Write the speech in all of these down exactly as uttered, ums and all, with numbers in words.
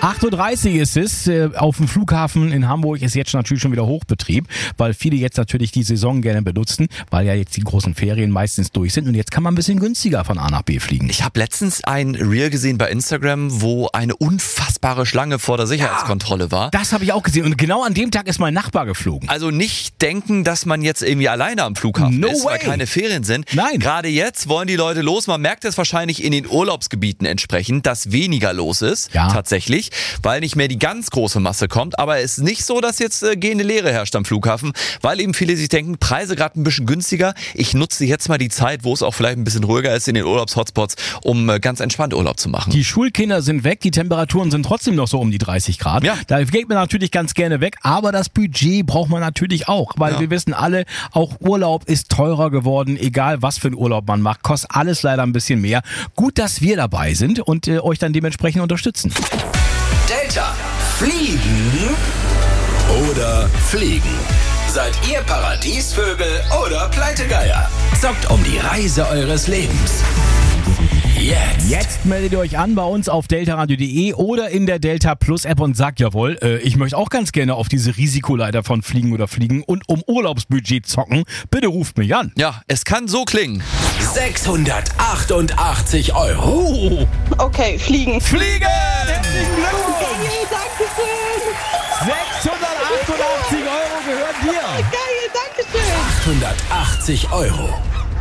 acht Uhr dreißig ist es. Äh, auf dem Flughafen in Hamburg ist jetzt natürlich schon wieder Hochbetrieb, weil viele jetzt natürlich die Saison gerne benutzen, weil ja jetzt die großen Ferien meistens durch sind und jetzt kann man ein bisschen günstiger von A nach B fliegen. Ich habe letztens ein Reel gesehen bei Instagram, wo eine unfassbare Schlange vor der Sicherheitskontrolle ja, war. Das habe ich auch gesehen und genau an dem Tag ist mein Nachbar geflogen. Also nicht denken, dass man jetzt irgendwie alleine am Flughafen no ist, way. weil keine Ferien sind. Nein. Gerade jetzt wollen die Leute los. Man merkt es wahrscheinlich in den Urlaubsgebieten entsprechend, dass weniger los ist, ja. tatsächlich, weil nicht mehr die ganz große Masse kommt. Aber es ist nicht so, dass jetzt äh, gehende Leere herrscht am Flughafen, weil eben viele sich denken, Preise gerade ein bisschen günstiger. Ich nutze jetzt mal die Zeit, wo es auch vielleicht ein bisschen ruhiger ist in den Urlaubshotspots, um äh, ganz entspannt Urlaub zu machen. Die Schulkinder sind weg, die Temperaturen sind trotzdem noch so um die dreißig Grad. Ja. Da geht man natürlich ganz gerne weg, aber das Budget braucht man natürlich auch, weil ja. wir wissen alle, auch Urlaub ist teurer geworden, egal was für einen Urlaub man macht, kostet alles leider ein bisschen mehr. Gut, dass wir dabei sind und äh, euch dann dementsprechend unterstützen. Delta. Fliegen oder fliegen? Seid ihr Paradiesvögel oder Pleitegeier? Zockt um die Reise eures Lebens. Jetzt. Jetzt meldet ihr euch an bei uns auf deltaradio punkt de oder in der Delta Plus App und sagt, jawohl, äh, ich möchte auch ganz gerne auf diese Risikoleiter von Fliegen oder Fliegen und um Urlaubsbudget zocken. Bitte ruft mich an. Ja, es kann so klingen. sechshundertachtundachtzig Euro. Oh. Okay, fliegen. Fliegen! Herzlichen Glückwunsch! Geil, danke schön. sechshundertachtundachtzig Euro gehören dir. Geil, danke schön. achthundertachtzig Euro.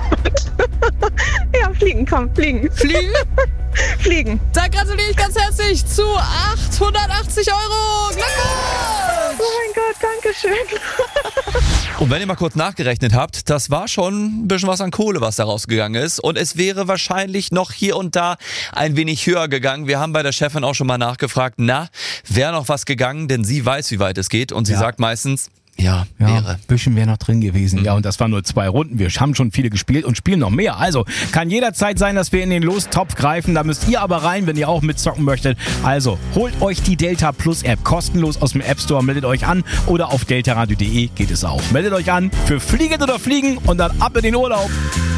Ja, fliegen, komm, fliegen. Fliegen? Fliegen. Da gratuliere ich ganz herzlich zu achthundertachtzig Euro. Glückwunsch! Oh mein Gott, danke schön. Und wenn ihr mal kurz nachgerechnet habt, das war schon ein bisschen was an Kohle, was da rausgegangen ist. Und es wäre wahrscheinlich noch hier und da ein wenig höher gegangen. Wir haben bei der Chefin auch schon mal nachgefragt, na, wäre noch was gegangen? Denn sie weiß, wie weit es geht. Und sie Ja. sagt meistens, ja, Ja, wäre. ein bisschen wäre noch drin gewesen. Mhm. Ja, und das waren nur zwei Runden. Wir haben schon viele gespielt und spielen noch mehr. Also kann jederzeit sein, dass wir in den Lostopf greifen. Da müsst ihr aber rein, wenn ihr auch mitzocken möchtet. Also holt euch die Delta Plus App kostenlos aus dem App Store. Meldet euch an oder auf deltaradio punkt de geht es auch. Meldet euch an für Fliegen oder Fliegen und dann ab in den Urlaub.